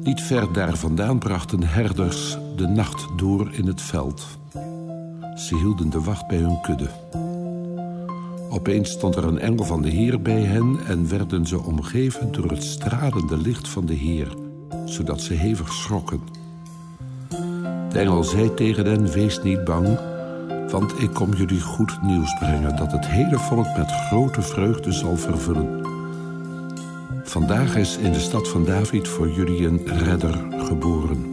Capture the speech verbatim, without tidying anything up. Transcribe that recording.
Niet ver daar vandaan brachten herders de nacht door in het veld. Ze hielden de wacht bij hun kudde. Opeens stond er een engel van de Heer bij hen en werden ze omgeven door het stralende licht van de Heer, zodat ze hevig schrokken. De engel zei tegen hen: wees niet bang, want ik kom jullie goed nieuws brengen dat het hele volk met grote vreugde zal vervullen. Vandaag is in de stad van David voor jullie een redder geboren.